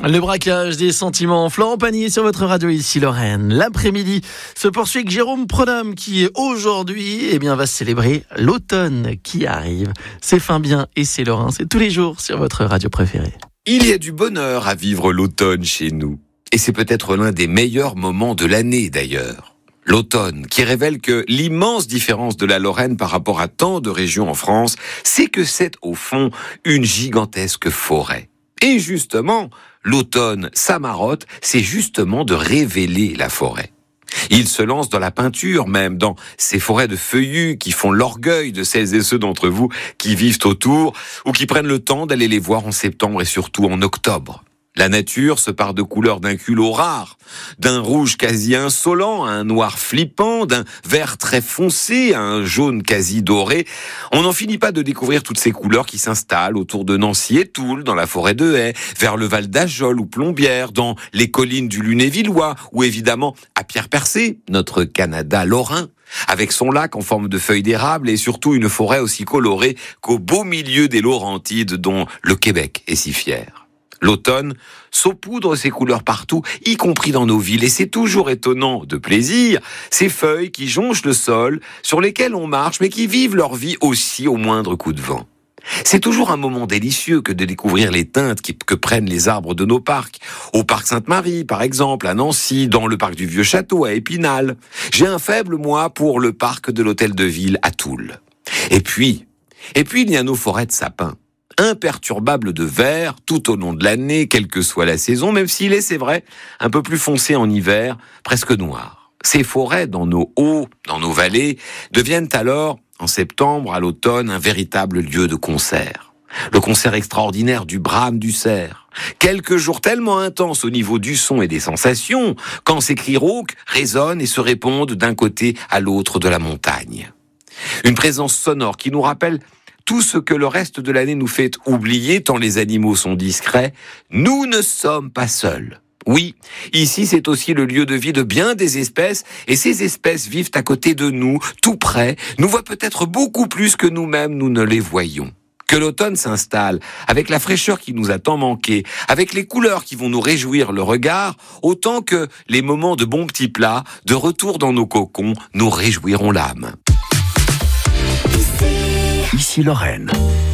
Le braquage des sentiments. Florent Pagny sur votre radio ici Lorraine. L'après-midi se poursuit avec Jérôme Pronhomme qui aujourd'hui va célébrer l'automne qui arrive. C'est fin bien et c'est Lorrain. C'est tous les jours sur votre radio préférée. Il y a du bonheur à vivre l'automne chez nous. Et c'est peut-être l'un des meilleurs moments de l'année d'ailleurs. L'automne, qui révèle que l'immense différence de la Lorraine par rapport à tant de régions en France, c'est que c'est au fond une gigantesque forêt. Et justement, l'automne, sa marotte, c'est justement de révéler la forêt. Il se lance dans la peinture, même dans ces forêts de feuillus qui font l'orgueil de celles et ceux d'entre vous qui vivent autour ou qui prennent le temps d'aller les voir en septembre et surtout en octobre. La nature se part de couleurs d'un culot rare, d'un rouge quasi insolent à un noir flippant, d'un vert très foncé à un jaune quasi doré. On n'en finit pas de découvrir toutes ces couleurs qui s'installent autour de Nancy et Toul, dans la forêt de Haye, vers le Val d'Ajol ou Plombières, dans les collines du Lunévillois, ou évidemment à Pierre-Percé, notre Canada lorrain, avec son lac en forme de feuilles d'érable et surtout une forêt aussi colorée qu'au beau milieu des Laurentides dont le Québec est si fier. L'automne saupoudre ses couleurs partout, y compris dans nos villes, et c'est toujours étonnant de plaisir, ces feuilles qui jonchent le sol, sur lesquelles on marche, mais qui vivent leur vie aussi au moindre coup de vent. C'est toujours un moment délicieux que de découvrir les teintes que prennent les arbres de nos parcs. Au parc Sainte-Marie, par exemple, à Nancy, dans le parc du Vieux-Château, à Épinal. J'ai un faible, moi, pour le parc de l'Hôtel de Ville, à Toul. Et puis, il y a nos forêts de sapins. Imperturbable de vert tout au long de l'année, quelle que soit la saison, même s'il est, c'est vrai, un peu plus foncé en hiver, presque noir. Ces forêts, dans nos hauts, dans nos vallées, deviennent alors, en septembre, à l'automne, un véritable lieu de concert. Le concert extraordinaire du brame du cerf. Quelques jours tellement intenses au niveau du son et des sensations, quand ces cris rauques résonnent et se répondent d'un côté à l'autre de la montagne. Une présence sonore qui nous rappelle tout ce que le reste de l'année nous fait oublier tant les animaux sont discrets, nous ne sommes pas seuls. Oui, ici c'est aussi le lieu de vie de bien des espèces et ces espèces vivent à côté de nous, tout près, nous voient peut-être beaucoup plus que nous-mêmes nous ne les voyons. Que l'automne s'installe, avec la fraîcheur qui nous a tant manqué, avec les couleurs qui vont nous réjouir le regard, autant que les moments de bons petits plats, de retour dans nos cocons, nous réjouiront l'âme. Ici Lorraine.